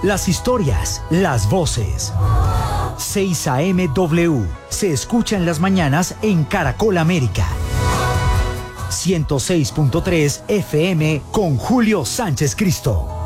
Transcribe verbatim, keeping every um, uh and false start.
Las historias, las voces. seis A M W se escucha en las mañanas en Caracol América. ciento seis punto tres F M con Julio Sánchez Cristo.